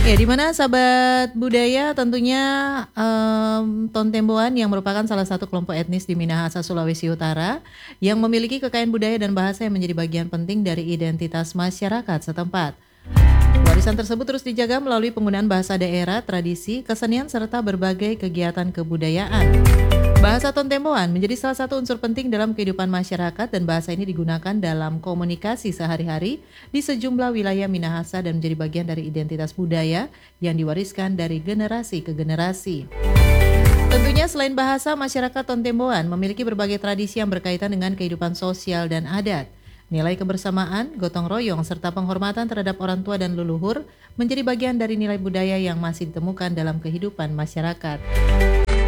Ya, di mana sahabat budaya tentunya Tontemboan yang merupakan salah satu kelompok etnis di Minahasa, Sulawesi Utara yang memiliki kekayaan budaya dan bahasa yang menjadi bagian penting dari identitas masyarakat setempat. Warisan tersebut terus dijaga melalui penggunaan bahasa daerah, tradisi, kesenian, serta berbagai kegiatan kebudayaan. Bahasa Tontemboan menjadi salah satu unsur penting dalam kehidupan masyarakat dan bahasa ini digunakan dalam komunikasi sehari-hari di sejumlah wilayah Minahasa dan menjadi bagian dari identitas budaya yang diwariskan dari generasi ke generasi. Tentunya selain bahasa, masyarakat Tontemboan memiliki berbagai tradisi yang berkaitan dengan kehidupan sosial dan adat. Nilai kebersamaan, gotong royong, serta penghormatan terhadap orang tua dan leluhur menjadi bagian dari nilai budaya yang masih ditemukan dalam kehidupan masyarakat.